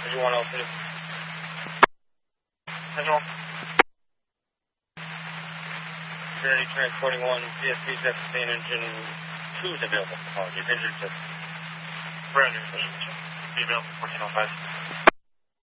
102. Visual. Security transporting 1, CSP 17, engine 2 is available. Apologies, engine 2. Brand new, be available 1405.